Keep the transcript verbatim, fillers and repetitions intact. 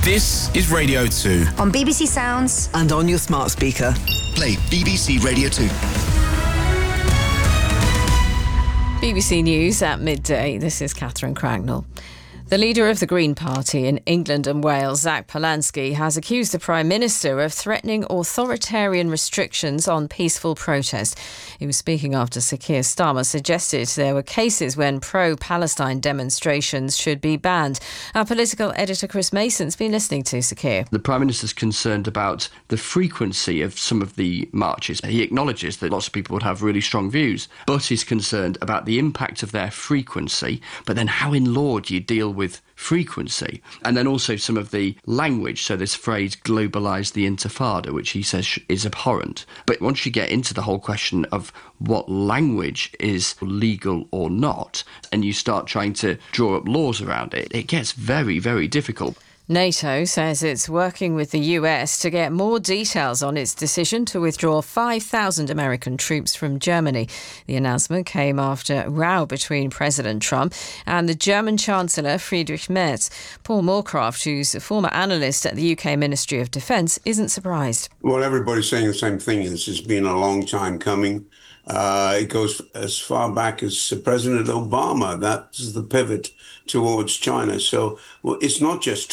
This is Radio two. On B B C Sounds. And on your smart speaker. Play B B C Radio two. B B C News at midday. This is Catherine Cragnell. The leader of the Green Party in England and Wales, Zach Polanski, has accused the Prime Minister of threatening authoritarian restrictions on peaceful protest. He was speaking after Sir Keir Starmer suggested there were cases when pro-Palestine demonstrations should be banned. Our political editor Chris Mason's been listening to Sir Keir. The Prime Minister's concerned about the frequency of some of the marches. He acknowledges that lots of people would have really strong views, but he's concerned about the impact of their frequency, but then how in law do you deal with with frequency, and then also some of the language. So this phrase globalise the intifada, which he says is abhorrent. But once you get into the whole question of what language is legal or not, and you start trying to draw up laws around it, it gets very, very difficult. NATO says it's working with the U S to get more details on its decision to withdraw five thousand American troops from Germany. The announcement came after a row between President Trump and the German Chancellor Friedrich Merz. Paul Moorcraft, who's a former analyst at the U K Ministry of Defence, isn't surprised. Well, everybody's saying the same thing. This has been a long time coming. Uh, it goes as far back as President Obama. That's the pivot towards China. So well, it's not just